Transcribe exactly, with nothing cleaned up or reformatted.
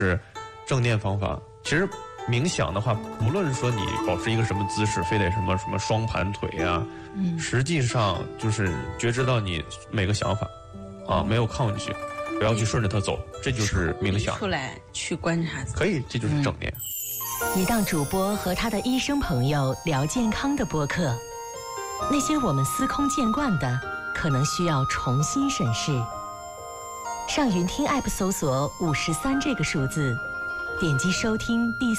是正念方法。其实冥想的话，不论说你保持一个什么姿势，非得什么什么双盘腿啊，嗯，实际上就是觉知到你每个想法，啊，没有抗拒，不要去顺着它走，这就是冥想。 出来去观察自己， 可以，这就是正念。 一档主播和他的医生朋友聊健康的播客，那些我们司空见惯的，可能需要重新审视。上云听 App 搜索五十三这个数字，点击收听第